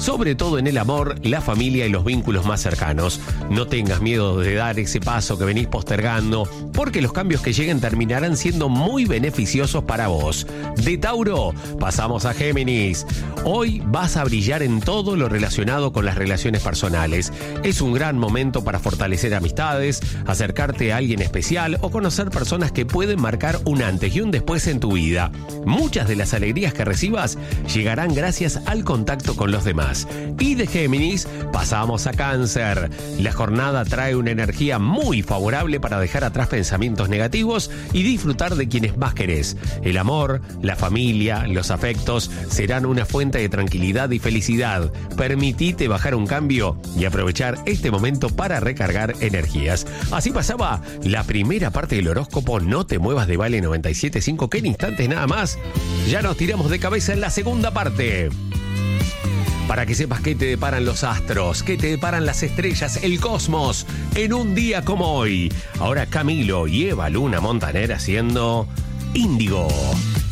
sobre todo en el amor, la familia y los vínculos más cercanos. No tengas miedo de dar ese paso que venís postergando, porque los cambios que lleguen terminarán siendo muy beneficiosos para vos. De Tauro, pasamos a Géminis. Hoy vas a brillar en todo lo relacionado con las relaciones personales. Es un gran momento para fortalecer amistades, acercarte a alguien especial o conocer personas que pueden marcar un antes y un después en tu vida. Muchas de las alegrías que recibas llegarán gracias al contacto con los demás. Y de Géminis pasamos a Cáncer. La jornada trae una energía muy favorable para dejar atrás pensamientos negativos y disfrutar de quienes más querés. El amor, la familia, los afectos serán una fuente de tranquilidad y felicidad. Permitite bajar un cambio y aprovechar este momento para recargar energías. Así pasaba la primera parte del horóscopo. No te muevas de Vale 97.5, que en instantes nada más ya nos tiramos de cabeza en la segunda parte. Para que sepas qué te deparan los astros, qué te deparan las estrellas, el cosmos, en un día como hoy. Ahora Camilo y Eva Luna Montaner haciendo Índigo.